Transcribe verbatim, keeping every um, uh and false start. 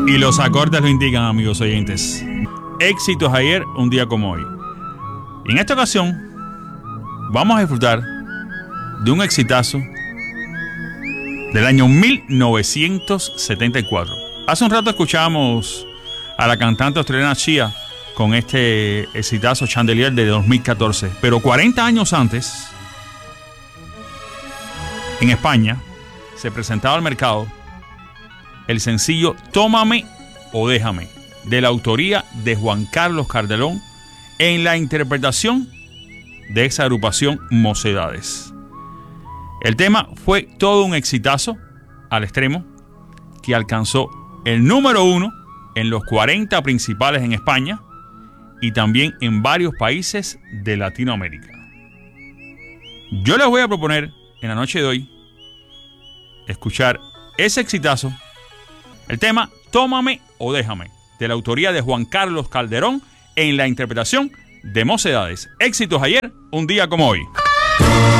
Y los acordes lo indican, amigos oyentes. Éxitos ayer, un día como hoy. Y en esta ocasión vamos a disfrutar de un exitazo del año mil novecientos setenta y cuatro. Hace un rato escuchamos a la cantante australiana Sia con este exitazo Chandelier de dos mil catorce. Pero cuarenta años antes, en España, se presentaba al mercado el sencillo Tómame o Déjame, de la autoría de Juan Carlos Calderón, en la interpretación de esa agrupación Mocedades. El tema fue todo un exitazo al extremo que alcanzó el número uno en los cuarenta principales en España y también en varios países de Latinoamérica. Yo les voy a proponer en la noche de hoy escuchar ese exitazo, el tema Tómame o Déjame, de la autoría de Juan Carlos Calderón, en la interpretación de Mocedades. Éxitos ayer, un día como hoy.